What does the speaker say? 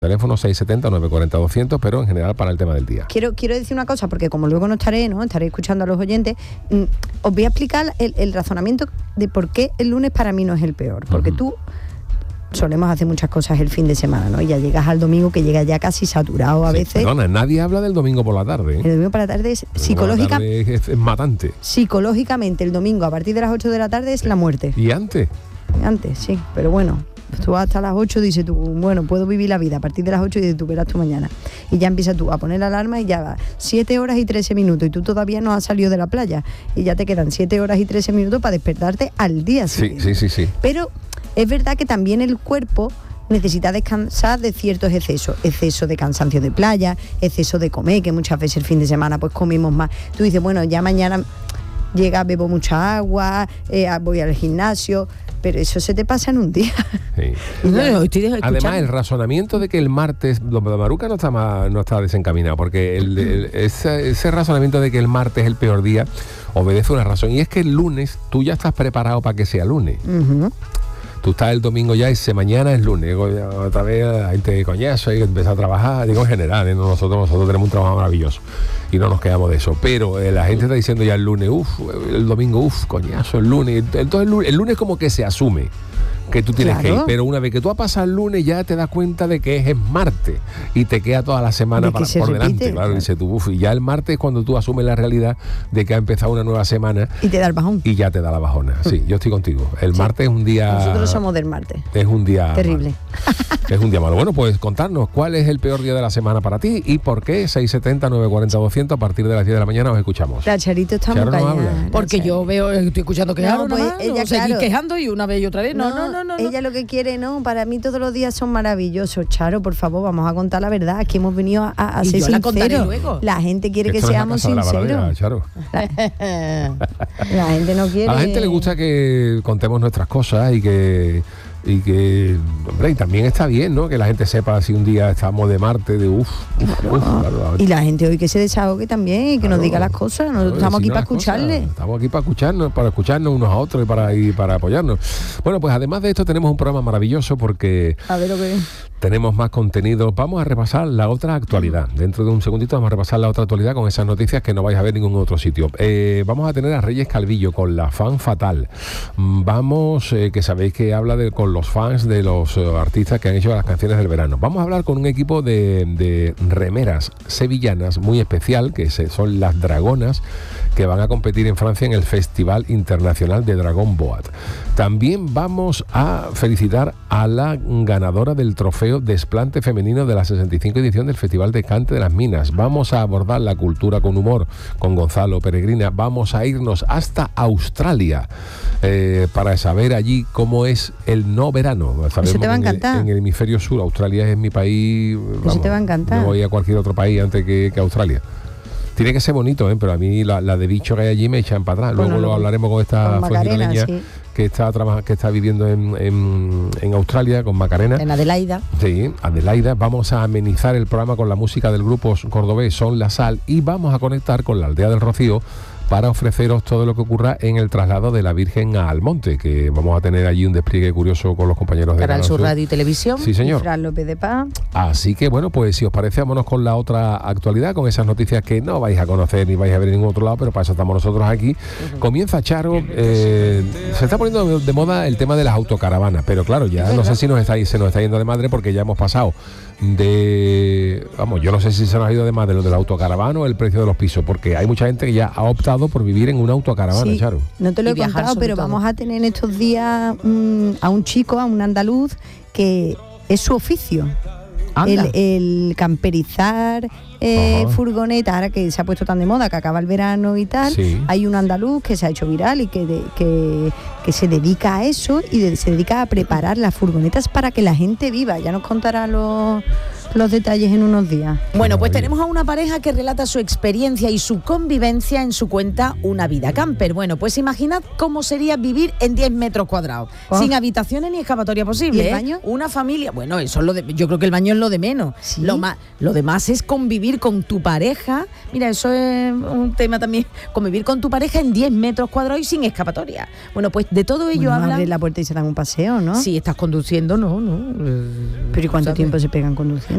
Teléfono 670-940-200, pero en general para el tema del día. Quiero decir una cosa, porque como luego no estaré escuchando a los oyentes, os voy a explicar el razonamiento de por qué el lunes para mí no es el peor. Porque tú solemos hacer muchas cosas el fin de semana, ¿no? Y ya llegas al domingo, que llega ya casi saturado a veces. Perdona, nadie habla del domingo por la tarde. El domingo por la tarde es psicológicamente. Es matante. Psicológicamente, el domingo a partir de las 8 de la tarde es la muerte. ¿Y antes? Antes, sí, pero bueno. Tú hasta las 8 dices tú, bueno, puedo vivir la vida a partir de las 8 y dices tú, verás tú mañana. Y ya empiezas tú a poner la alarma y ya va 7 horas y 13 minutos y tú todavía no has salido de la playa y ya te quedan 7 horas y 13 minutos para despertarte al día siguiente. Sí. Pero es verdad que también el cuerpo necesita descansar de ciertos exceso de cansancio de playa, exceso de comer, que muchas veces el fin de semana pues comimos más. Tú dices, bueno, ya mañana bebo mucha agua, voy al gimnasio, pero eso se te pasa en un día. Sí. Además, el razonamiento de que el martes, don Maruca no está desencaminado, porque ese razonamiento de que el martes es el peor día obedece una razón, y es que el lunes tú ya estás preparado para que sea lunes. Tú estás el domingo ya y dices, mañana es lunes. Otra vez la gente coñazo, hay que empezar a trabajar. Digo en general, nosotros tenemos un trabajo maravilloso y no nos quedamos de eso. Pero la gente está diciendo ya el lunes, el domingo, coñazo, el lunes. Entonces el lunes como que se asume que tú tienes que ir, pero una vez que tú has pasado el lunes ya te das cuenta de que es martes y te queda toda la semana por delante, claro. Dice tú, y ya el martes es cuando tú asumes la realidad de que ha empezado una nueva semana y te da el bajón. Y ya te da la bajona. Sí, yo estoy contigo. El martes es un día. Nosotros somos del martes. Es un día terrible. Es un día malo. Bueno, pues contarnos cuál es el peor día de la semana para ti y por qué. 670-940-200, a partir de las 10 de la mañana os escuchamos. La Charito está muy callada. Porque yo estoy escuchando que ella seguir quejando y una vez y otra vez. No. Ella lo que quiere, para mí todos los días son maravillosos. Charo, por favor, vamos a contar la verdad. Aquí hemos venido a ser sinceros. La gente quiere que seamos sinceros. Charo. La gente no quiere. A la gente le gusta que contemos nuestras cosas y que hombre, y también está bien, ¿no? Que la gente sepa si un día estamos de Marte, de claro. Y la gente hoy que se desahogue también y que nos diga las cosas. Nosotros estamos aquí para escucharle. Estamos aquí para escucharnos unos a otros y para apoyarnos. Bueno, pues además de esto tenemos un programa maravilloso porque a ver lo que tenemos más contenido. Vamos a repasar la otra actualidad. Dentro de un segundito vamos a repasar la otra actualidad con esas noticias que no vais a ver en ningún otro sitio. Vamos a tener a Reyes Calvillo con la fan fatal. Vamos, que sabéis que habla con los fans de los artistas que han hecho las canciones del verano. Vamos a hablar con un equipo de remeras sevillanas muy especial, que son las Dragonas, que van a competir en Francia en el Festival Internacional de Dragón Boat. También vamos a felicitar a la ganadora del trofeo Desplante Femenino de la 65 edición del Festival de Cante de las Minas. Vamos a abordar la cultura con humor con Gonzalo Peregrina. Vamos a irnos hasta Australia para saber allí cómo es el no verano. Eso te va a encantar. En el hemisferio sur, Australia es mi país. Eso te va a encantar. No voy a cualquier otro país antes que Australia. Tiene que ser bonito, pero a mí la de bicho que hay allí me echan para atrás. Luego lo hablaremos con esta fuengiroleña que está viviendo en Australia, con Macarena. En Adelaida. Sí, Adelaida. Vamos a amenizar el programa con la música del grupo cordobés Son La Sal y vamos a conectar con la aldea del Rocío para ofreceros todo lo que ocurra en el traslado de la Virgen a Almonte, que vamos a tener allí un despliegue curioso con los compañeros de Canal Sur Radio y Televisión. Sí, señor. Fran López de Paz. Así que, bueno, pues si os parece, vámonos con la otra actualidad, con esas noticias que no vais a conocer ni vais a ver en ningún otro lado, pero para eso estamos nosotros aquí. Comienza, Charo, se está poniendo de moda el tema de las autocaravanas, pero claro, ya no sé si se nos está yendo de madre, porque ya hemos pasado yo no sé si se nos ha ido de madre lo del autocaravana o el precio de los pisos, porque hay mucha gente que ya ha optado por vivir en una autocaravana, Charo. No te lo he contado, pero vamos a tener en estos días a un chico, a un andaluz, que es su oficio. El camperizar furgoneta, ahora que se ha puesto tan de moda, que acaba el verano y tal. Hay un andaluz que se ha hecho viral y que se dedica a eso y se dedica a preparar las furgonetas para que la gente viva. Ya nos contará los detalles en unos días. Bueno, pues tenemos a una pareja que relata su experiencia y su convivencia en su cuenta Una vida camper. Bueno, pues imaginad cómo sería vivir en 10 metros cuadrados, sin habitaciones ni escapatoria posible. ¿Y el baño? Una familia, bueno, eso es yo creo que el baño es lo de menos. ¿Sí? Lo demás es convivir con tu pareja. Mira, eso es un tema también, convivir con tu pareja en 10 metros cuadrados y sin escapatoria. Bueno, pues de todo ello habla. Abrir la puerta y se dan un paseo, ¿no? Si estás conduciendo, no. Pero ¿y cuánto tiempo se pegan conduciendo?